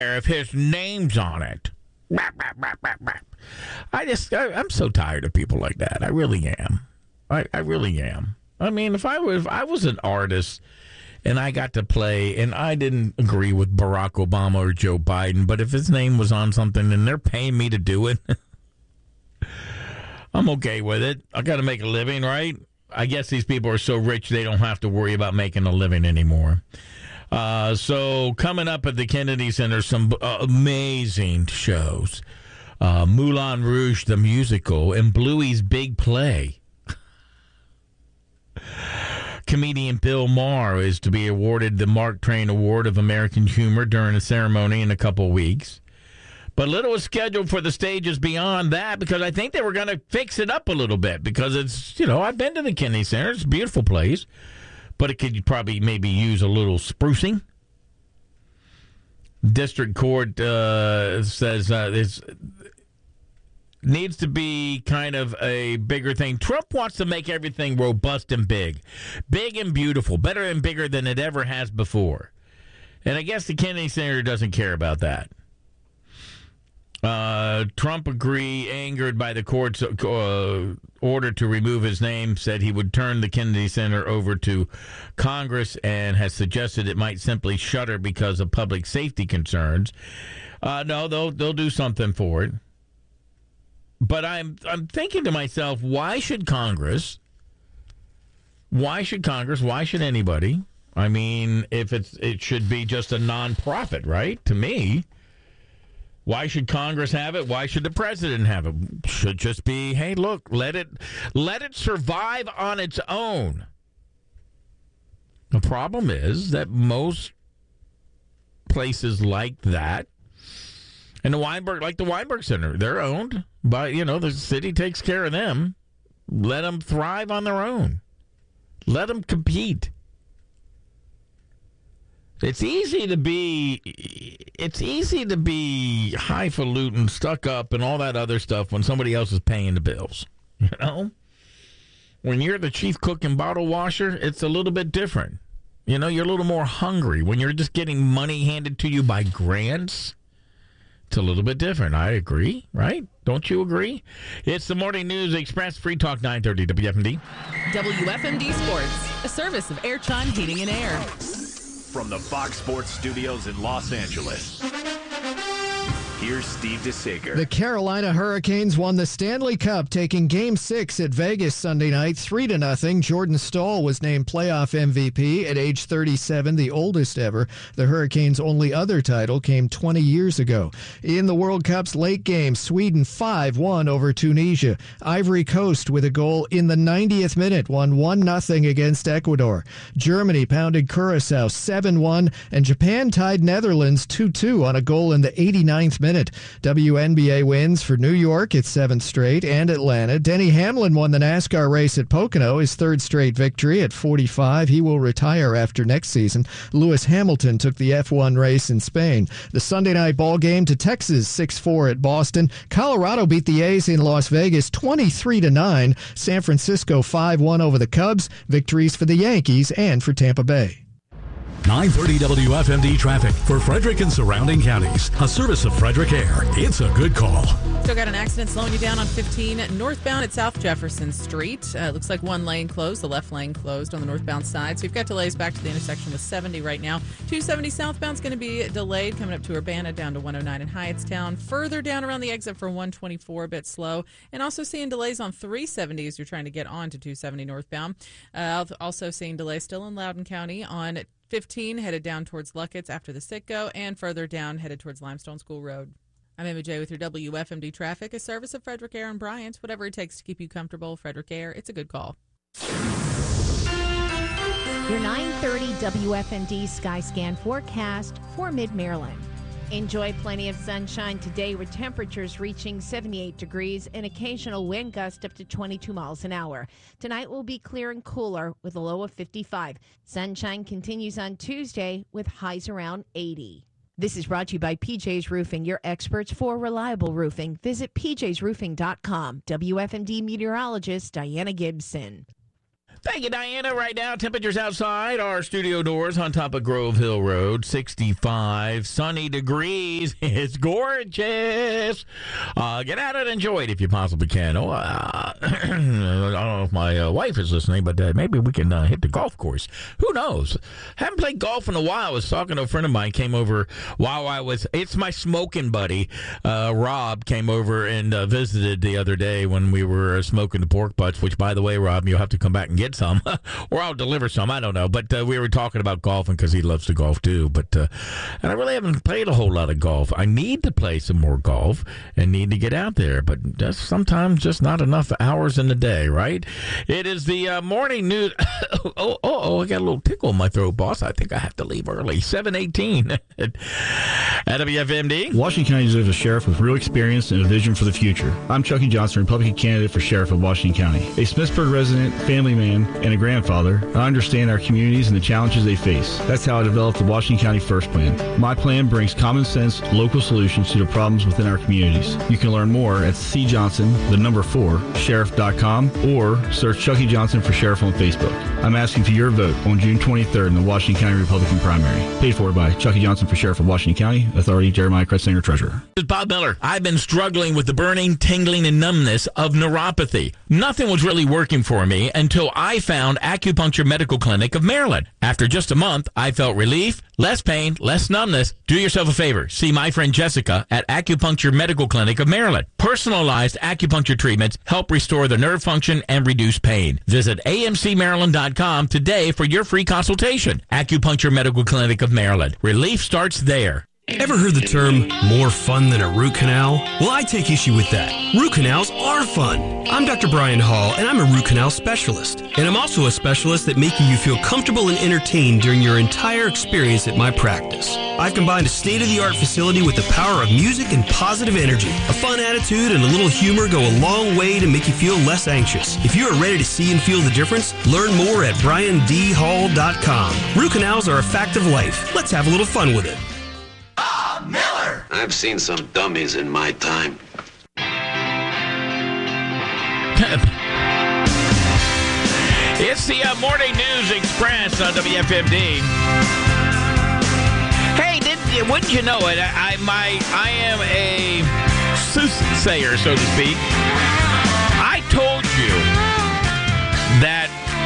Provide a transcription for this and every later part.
if his name's on it. I'm so tired of people like that. I really am. I really am. I mean, if I was an artist and I got to play, and I didn't agree with Barack Obama or Joe Biden, but if his name was on something and they're paying me to do it, I'm okay with it. I got to make a living, right? I guess these people are so rich they don't have to worry about making a living anymore. So coming up at the Kennedy Center, some amazing shows. Moulin Rouge, the musical, and Bluey's Big Play. Comedian Bill Maher is to be awarded the Mark Twain Award of American Humor during a ceremony in a couple weeks. But little is scheduled for the stages beyond that because I think they were going to fix it up a little bit because it's, I've been to the Kennedy Center. It's a beautiful place, but it could probably maybe use a little sprucing. District Court says it needs to be kind of a bigger thing. Trump wants to make everything robust and big and beautiful, better and bigger than it ever has before. And I guess the Kennedy Center doesn't care about that. Trump angered by the court's order to remove his name, said he would turn the Kennedy Center over to Congress and has suggested it might simply shutter because of public safety concerns. No, they'll do something for it. But I'm thinking to myself, why should Congress? Why should anybody? I mean, if it should be just a nonprofit, right? To me. Why should Congress have it? Why should the president have it? Should just be, hey, look, let it survive on its own. The problem is that most places like that, and the Weinberg Center, they're owned by, the city takes care of them. Let them thrive on their own. Let them compete. It's easy to be highfalutin, stuck up, and all that other stuff when somebody else is paying the bills. When you're the chief cook and bottle washer, it's a little bit different. You're a little more hungry. When you're just getting money handed to you by grants, it's a little bit different. I agree, right? Don't you agree? It's the Morning News Express, Free Talk 930 WFMD. WFMD Sports, a service of Air Chime Heating and Air. From the Fox Sports Studios in Los Angeles, here's Steve DeSager. The Carolina Hurricanes won the Stanley Cup, taking Game 6 at Vegas Sunday night, 3-0. Jordan Staal was named playoff MVP at age 37, the oldest ever. The Hurricanes' only other title came 20 years ago. In the World Cup's late game, Sweden 5-1 over Tunisia. Ivory Coast, with a goal in the 90th minute, won 1-0 against Ecuador. Germany pounded Curacao 7-1, and Japan tied Netherlands 2-2 on a goal in the 89th minute. WNBA wins for New York, its 7th straight, and Atlanta. Denny Hamlin won the NASCAR race at Pocono, his 3rd straight victory at 45. He will retire after next season. Lewis Hamilton took the F1 race in Spain. The Sunday night ball game to Texas, 6-4 at Boston. Colorado beat the A's in Las Vegas 23-9. San Francisco 5-1 over the Cubs. Victories for the Yankees and for Tampa Bay. 930 WFMD traffic for Frederick and surrounding counties. A service of Frederick Air. It's a good call. Still got an accident slowing you down on 15 northbound at South Jefferson Street. Looks like one lane closed, the left lane closed on the northbound side. So you've got delays back to the intersection with 70 right now. 270 southbound is going to be delayed coming up to Urbana down to 109 in Hyattstown. Further down around the exit for 124, a bit slow. And also seeing delays on 370 as you're trying to get on to 270 northbound. Also seeing delays still in Loudoun County on 15 headed down towards Luckett's after the Sitco, and further down headed towards Limestone School Road. I'm Emma J with your WFMD traffic, a service of Frederick Air and Bryant. Whatever it takes to keep you comfortable, Frederick Air, it's a good call. Your 9:30 WFMD Skyscan forecast for Mid-Maryland. Enjoy plenty of sunshine today with temperatures reaching 78 degrees and occasional wind gusts up to 22 miles an hour. Tonight will be clear and cooler with a low of 55. Sunshine continues on Tuesday with highs around 80. This is brought to you by PJ's Roofing, your experts for reliable roofing. Visit pjsroofing.com. WFMD meteorologist Diana Gibson. Thank you, Diana. Right now, temperatures outside our studio doors on top of Grove Hill Road, 65 sunny degrees. It's gorgeous. Get out and enjoy it if you possibly can. I don't know if my wife is listening, but maybe we can hit the golf course. Who knows? Haven't played golf in a while. I was talking to a friend of mine, came over while it's my smoking buddy, Rob, came over and visited the other day when we were smoking the pork butts, which, by the way, Rob, you'll have to come back and get some, or I'll deliver some. I don't know, but we were talking about golfing because he loves to golf too. But and I really haven't played a whole lot of golf. I need to play some more golf and need to get out there, but that's sometimes just not enough hours in the day, right? It is the morning news. I got a little tickle in my throat, boss. I think I have to leave early. 7:18 at WFMD. Washington County deserves a sheriff with real experience and a vision for the future. I'm Chucky Johnson, Republican candidate for sheriff of Washington County. A Smithsburg resident, family man, and a grandfather, I understand our communities and the challenges they face. That's how I developed the Washington County First Plan. My plan brings common sense, local solutions to the problems within our communities. You can learn more at cjohnson4sheriff.com or search Chucky Johnson for Sheriff on Facebook. I'm asking for your vote on June 23rd in the Washington County Republican primary. Paid for by Chucky Johnson for Sheriff of Washington County. Authority, Jeremiah Kretzinger, Treasurer. This is Bob Miller. I've been struggling with the burning, tingling, and numbness of neuropathy. Nothing was really working for me until I found Acupuncture Medical Clinic of Maryland. After just a month, I felt relief, less pain, less numbness. Do yourself a favor. See my friend Jessica at Acupuncture Medical Clinic of Maryland. Personalized acupuncture treatments help restore the nerve function and reduce pain. Visit amcmaryland.com today for your free consultation. Acupuncture Medical Clinic of Maryland. Relief starts there. Ever heard the term more fun than a root canal? Well, I take issue with that. Root canals are fun. I'm Dr. Brian Hall, and I'm a root canal specialist. And I'm also a specialist at making you feel comfortable and entertained during your entire experience at my practice. I've combined a state-of-the-art facility with the power of music and positive energy. A fun attitude and a little humor go a long way to make you feel less anxious. If you are ready to see and feel the difference, learn more at briandhall.com. Root canals are a fact of life. Let's have a little fun with it. Miller! I've seen some dummies in my time. It's the Morning News Express on WFMD. Hey, wouldn't you know it? I am a soothsayer, so to speak. I told you that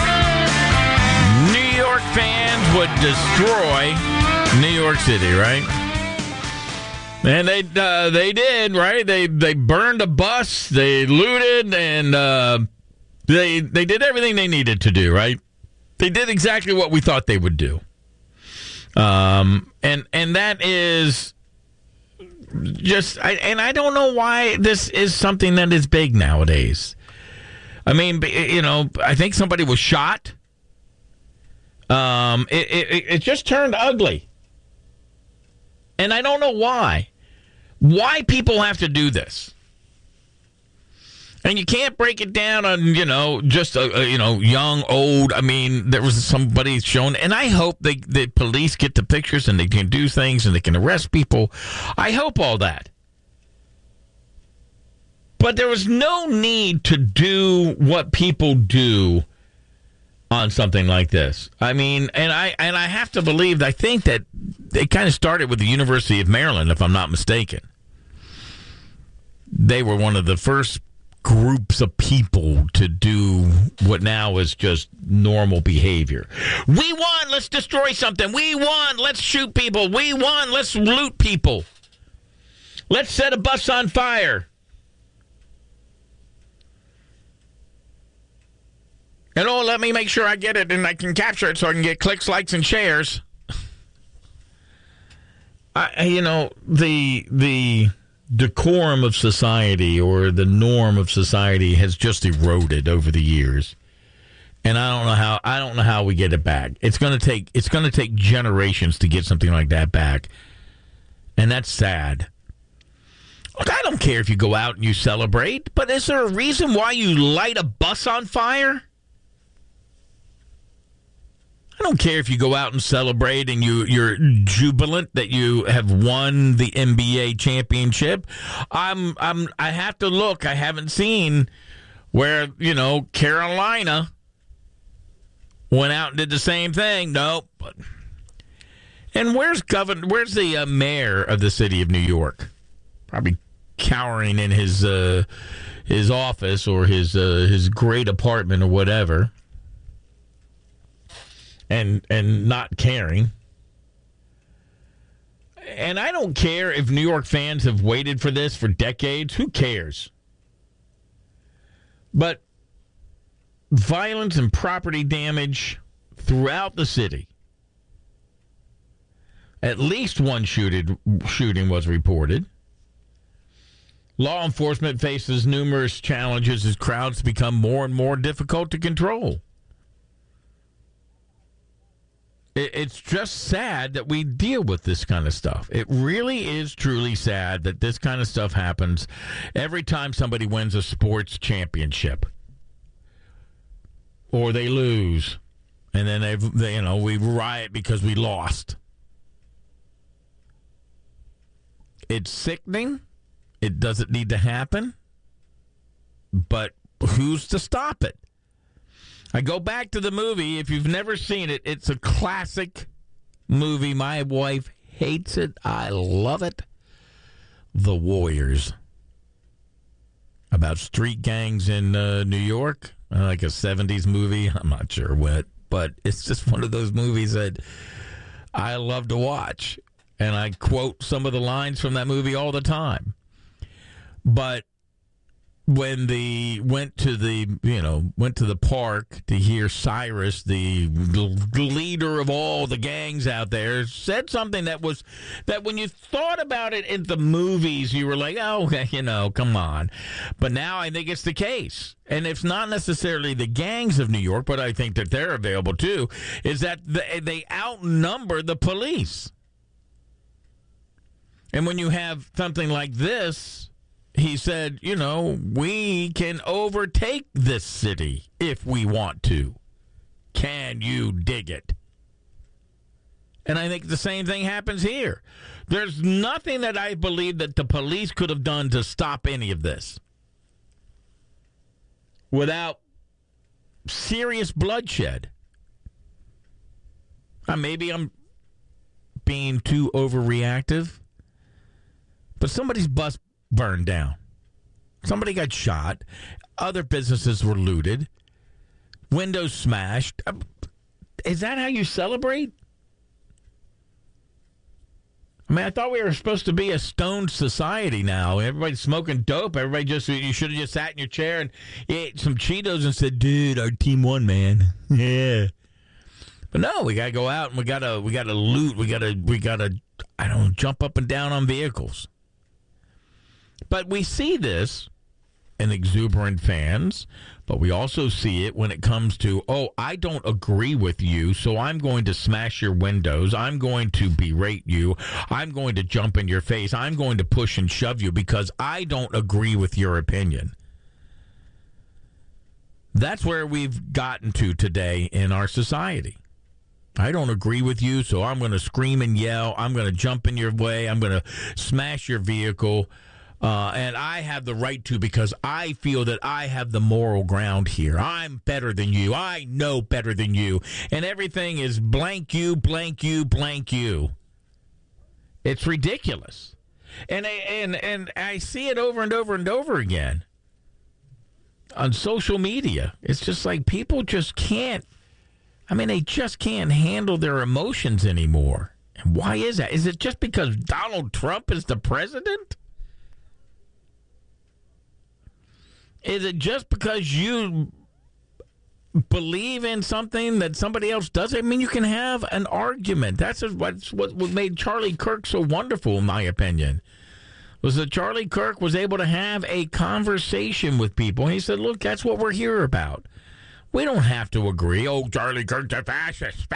New York fans would destroy New York City, right? And they did, right? They burned a bus, they looted, and they did everything they needed to do, right? They did exactly what we thought they would do. And that is just, I don't know why this is something that is big nowadays. I mean, I think somebody was shot. It just turned ugly. And I don't know why. Why people have to do this. And you can't break it down on, just, young, old. I mean, there was somebody shown. And I hope the police get the pictures and they can do things and they can arrest people. I hope all that. But there was no need to do what people do on something like this. I mean, and I have to believe, I think that it kind of started with the University of Maryland, if I'm not mistaken. They were one of the first groups of people to do what now is just normal behavior. We won, let's destroy something. We won, let's shoot people. We won, let's loot people. Let's set a bus on fire. And let me make sure I get it and I can capture it so I can get clicks, likes, and shares. The decorum of society or the norm of society has just eroded over the years. And I don't know how we get it back. It's going to take generations to get something like that back. And that's sad. Look, I don't care if you go out and you celebrate, but is there a reason why you light a bus on fire? I don't care if you go out and celebrate and you're jubilant that you have won the NBA championship. I have to look. I haven't seen where, Carolina went out and did the same thing. Nope. And where's the mayor of the city of New York? Probably cowering in his office or his great apartment or whatever, and not caring. And I don't care if New York fans have waited for this for decades. Who cares? But violence and property damage throughout the city. At least one shooting was reported. Law enforcement faces numerous challenges as crowds become more and more difficult to control. It's just sad that we deal with this kind of stuff. It really is truly sad that this kind of stuff happens every time somebody wins a sports championship. Or they lose. And then we riot because we lost. It's sickening. It doesn't need to happen. But who's to stop it? I go back to the movie. If you've never seen it, it's a classic movie. My wife hates it. I love it. The Warriors. About street gangs in New York. Like a 70s movie. I'm not sure what. But it's just one of those movies that I love to watch. And I quote some of the lines from that movie all the time. But when they went to the park to hear Cyrus, the leader of all the gangs out there, said something that when you thought about it in the movies, you were like, oh, come on. But now I think it's the case. And it's not necessarily the gangs of New York, but I think that they're available too, is that they outnumber the police. And when you have something like this, he said, we can overtake this city if we want to. Can you dig it? And I think the same thing happens here. There's nothing that I believe that the police could have done to stop any of this without serious bloodshed. Maybe I'm being too overreactive, but somebody's bus burned down. Somebody got shot. Other businesses were looted. Windows smashed. Is that how you celebrate? I thought we were supposed to be a stoned society now. Everybody's smoking dope. You should have just sat in your chair and ate some Cheetos and said, dude, our team won, man. Yeah. But no, we got to go out and we got to loot. We got to jump up and down on vehicles. But we see this in exuberant fans, but we also see it when it comes to, I don't agree with you, so I'm going to smash your windows. I'm going to berate you. I'm going to jump in your face. I'm going to push and shove you because I don't agree with your opinion. That's where we've gotten to today in our society. I don't agree with you, so I'm going to scream and yell. I'm going to jump in your way. I'm going to smash your vehicle. And I have the right to because I feel that I have the moral ground here. I'm better than you. I know better than you. And everything is blank you, blank you, blank you. It's ridiculous. And I see it over and over and over again on social media. It's just like people just can't. They just can't handle their emotions anymore. And why is that? Is it just because Donald Trump is the president? Is it just because you believe in something that somebody else doesn't? You can have an argument. That's what made Charlie Kirk so wonderful, in my opinion, was that Charlie Kirk was able to have a conversation with people. And he said, look, that's what we're here about. We don't have to agree. Oh, Charlie Kirk's a fascist.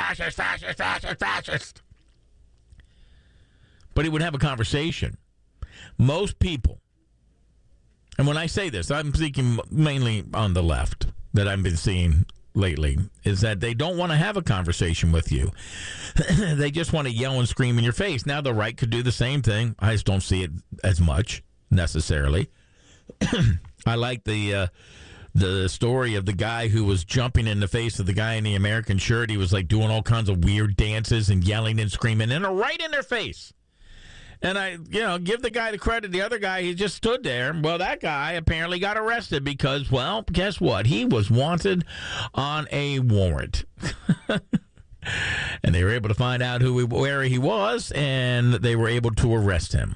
But he would have a conversation. Most people, and when I say this, I'm thinking mainly on the left that I've been seeing lately, is that they don't want to have a conversation with you. They just want to yell and scream in your face. Now, the right could do the same thing. I just don't see it as much, necessarily. I like the the story of the guy who was jumping in the face of the guy in the American shirt. He was like doing all kinds of weird dances and yelling and screaming, and right in their face. And I, give the guy the credit. The other guy, he just stood there. Well, that guy apparently got arrested because, well, guess what? He was wanted on a warrant. And they were able to find out where he was, and they were able to arrest him.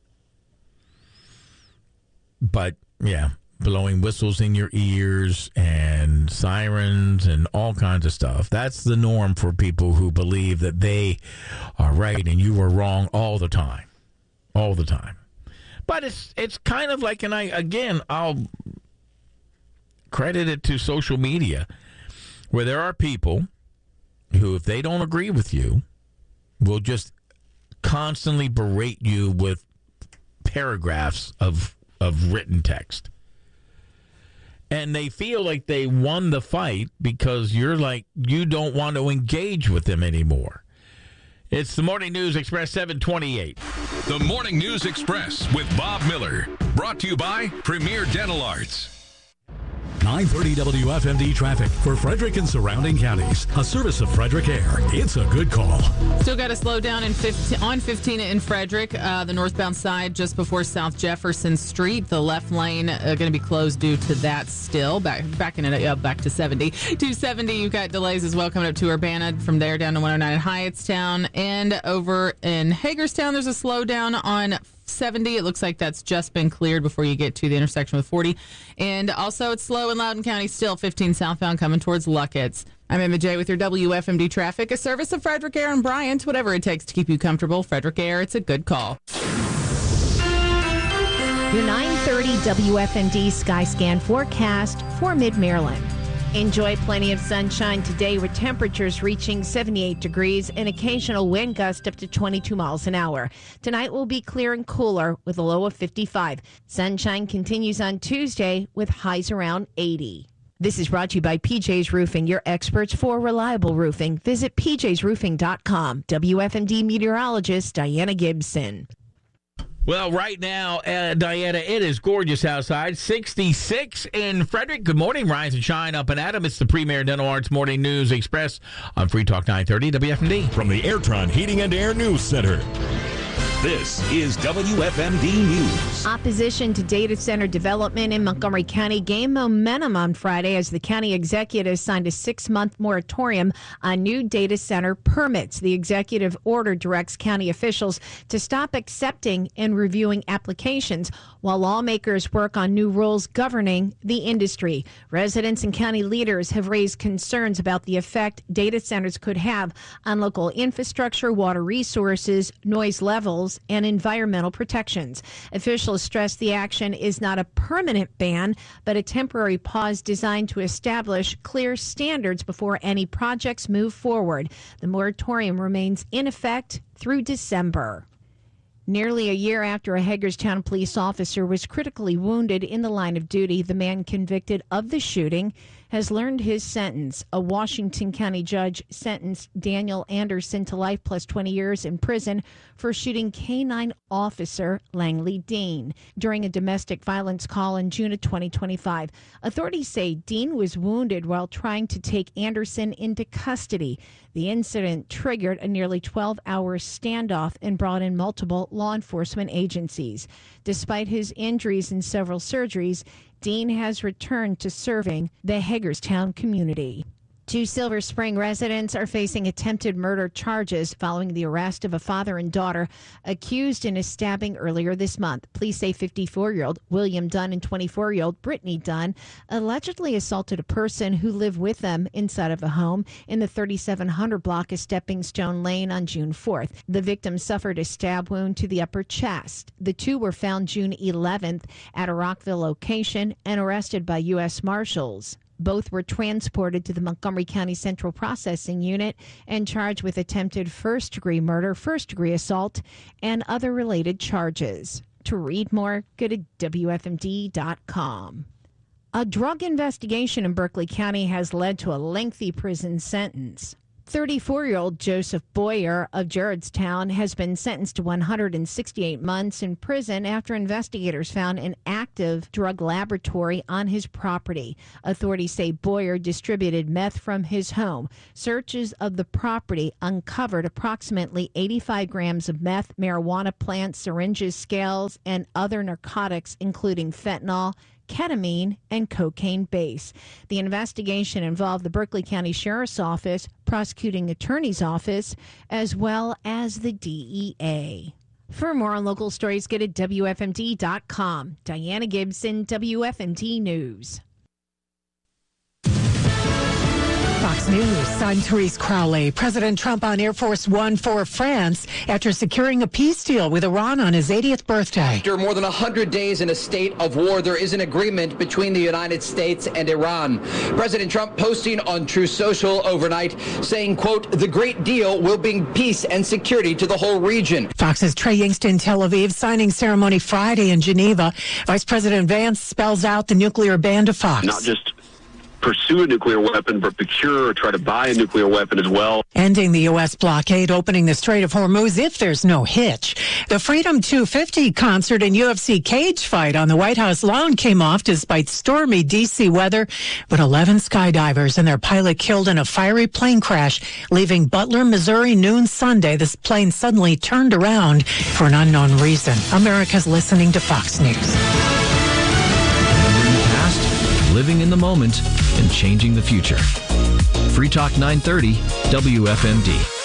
But, yeah, blowing whistles in your ears and sirens and all kinds of stuff. That's the norm for people who believe that they are right and you are wrong all the time. All the time. But it's kind of like, and I'll credit it to social media, where there are people who, if they don't agree with you, will just constantly berate you with paragraphs of written text. And they feel like they won the fight because you don't want to engage with them anymore. It's the Morning News Express 728. The Morning News Express with Bob Miller. Brought to you by Premier Dental Arts. 930 WFMD traffic for Frederick and surrounding counties. A service of Frederick Air. It's a good call. Still got to slow down on 15 in Frederick, the northbound side just before South Jefferson Street. The left lane going to be closed due to that still. Backing it up back to 70. 270, you've got delays as well coming up to Urbana. From there down to 109 in Hyattstown. And over in Hagerstown, there's a slowdown on 70. It looks like that's just been cleared before you get to the intersection with 40. And also it's slow in Loudoun County still, 15 southbound coming towards Luckett's. I'm Emma J with your WFMD traffic, a service of Frederick Air and Bryant. Whatever it takes to keep you comfortable, Frederick Air, it's a good call. Your 930 WFMD Skyscan forecast for Mid-Maryland. Enjoy plenty of sunshine today with temperatures reaching 78 degrees and occasional wind gust up to 22 miles an hour. Tonight will be clear and cooler with a low of 55. Sunshine continues on Tuesday with highs around 80. This is brought to you by PJ's Roofing, your experts for reliable roofing. Visit pjsroofing.com. WFMD meteorologist Diana Gibson. Well, right now, Diana, it is gorgeous outside. 66 in Frederick. Good morning, Rise and Shine up and Adam. It's the Premier Dental Arts Morning News Express on Free Talk 930 WFMD. From the Airtron Heating and Air News Center. This is WFMD News. Opposition to data center development in Montgomery County gained momentum on Friday as the county executive signed a 6-month moratorium on new data center permits. The executive order directs county officials to stop accepting and reviewing applications while lawmakers work on new rules governing the industry. Residents and county leaders have raised concerns about the effect data centers could have on local infrastructure, water resources, noise levels, and environmental protections. Officials stress the action is not a permanent ban, but a temporary pause designed to establish clear standards before any projects move forward. The moratorium remains in effect through December. Nearly a year after a Hagerstown police officer was critically wounded in the line of duty, the man convicted of the shooting has learned his sentence. A Washington County judge sentenced Daniel Anderson to life plus 20 years in prison for shooting K-9 officer Langley Dean during a domestic violence call in June of 2025. Authorities say Dean was wounded while trying to take Anderson into custody. The incident triggered a nearly 12-hour standoff and brought in multiple law enforcement agencies. Despite his injuries and several surgeries, Dean has returned to serving the Hagerstown community. 2 Silver Spring residents are facing attempted murder charges following the arrest of a father and daughter accused in a stabbing earlier this month. Police say 54-year-old William Dunn and 24-year-old Brittany Dunn allegedly assaulted a person who lived with them inside of a home in the 3700 block of Stepping Stone Lane on June 4th. The victim suffered a stab wound to the upper chest. The two were found June 11th at a Rockville location and arrested by U.S. Marshals. Both were transported to the Montgomery County Central Processing Unit and charged with attempted first-degree murder, first-degree assault, and other related charges. To read more, go to WFMD.com. A drug investigation in Berkeley County has led to a lengthy prison sentence. 34-year-old Joseph Boyer of Gerardstown has been sentenced to 168 months in prison after investigators found an active drug laboratory on his property. Authorities say Boyer distributed meth from his home. Searches of the property uncovered approximately 85 grams of meth, marijuana plants, syringes, scales, and other narcotics, including fentanyl, ketamine, and cocaine base. The investigation involved the Berkeley County Sheriff's Office, Prosecuting Attorney's Office, as well as the DEA. For more on local stories, go to WFMD.com. Diana Gibson, WFMD News. Fox News, I'm Therese Crowley. President Trump on Air Force One for France after securing a peace deal with Iran on his 80th birthday. After more than 100 days in a state of war, there is an agreement between the United States and Iran. President Trump posting on Truth Social overnight saying, quote, the great deal will bring peace and security to the whole region. Fox's Trey Yingst in Tel Aviv, signing ceremony Friday in Geneva. Vice President Vance spells out the nuclear ban to Fox. Not just pursue a nuclear weapon, but procure or try to buy a nuclear weapon as well. Ending the U.S. blockade, opening the Strait of Hormuz if there's no hitch. The Freedom 250 concert and UFC cage fight on the White House lawn came off despite stormy D.C. weather, but 11 skydivers and their pilot killed in a fiery plane crash, leaving Butler, Missouri noon Sunday. This plane suddenly turned around for an unknown reason. America's listening to Fox News. Living in the moment and changing the future. Free Talk 930, WFMD.